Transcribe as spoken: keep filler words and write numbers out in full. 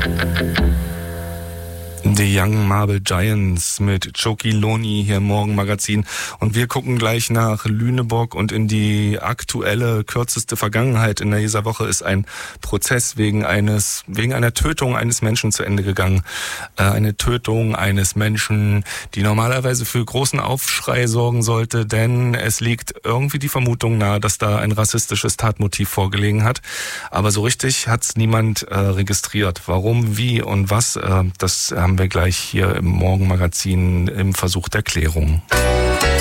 Die Young Marble Giants mit Choki Loni hier im Morgenmagazin. Und wir gucken gleich nach Lüneburg und in die aktuelle, kürzeste Vergangenheit. In dieser Woche ist ein Prozess wegen eines, wegen einer Tötung eines Menschen zu Ende gegangen. Äh, eine Tötung eines Menschen, die normalerweise für großen Aufschrei sorgen sollte, denn es liegt irgendwie die Vermutung nahe, dass da ein rassistisches Tatmotiv vorgelegen hat. Aber so richtig hat's niemand äh, registriert. Warum, wie und was, äh, das haben wir gleich hier im Morgenmagazin im Versuch der Klärung.